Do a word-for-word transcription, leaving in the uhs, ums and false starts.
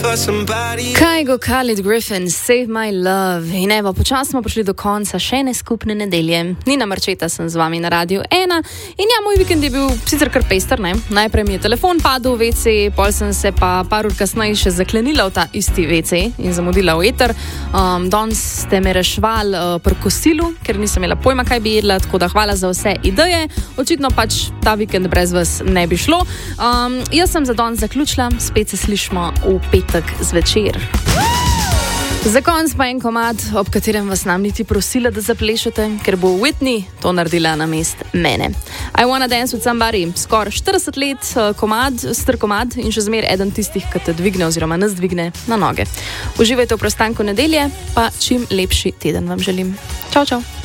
Kygo Khalid Griffin, Save My Love. In evo, počasno smo prišli do konca še ene skupne nedelje. Nina Marčeta sem z vami na Radiu ena. In ja, moj vikend je bil sicer kar pester, ne? Najprej mi je telefon padel v vece, pol sem se pa par ur kasneje še zaklenila v ta isti vece in zamudila v eter. Um, danes ste me rešvali uh, pri kosilu, ker nisem imela pojma, kaj bi jedla, tako da hvala za vse ideje. Očitno pač ta vikend brez vas ne bi šlo. Um, jaz sem za danes zaključila, spet se slišimo v petek zvečer. Za konc pa en komad, ob katerem vas nam niti prosila, da zaplešete, ker bo Whitney to naredila na mest mene. I Wanna Dance With Somebody, skor štirideset let komad, star komad in še zmer eden tistih, ki te dvigne oziroma nas dvigne na noge. Uživajte v preostanku nedelje, pa čim lepši teden vam želim. Čau, čau.